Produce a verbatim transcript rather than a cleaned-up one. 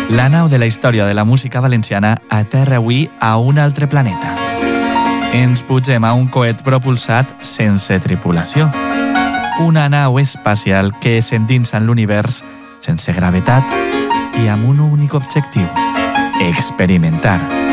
La nau de la història de la música valenciana aterra avui a un altre planeta. Ens pugem a un coet propulsat sense tripulació. Una nau espacial que s'endinsa en l'univers sense gravetat i amb un únic objectiu: experimentar.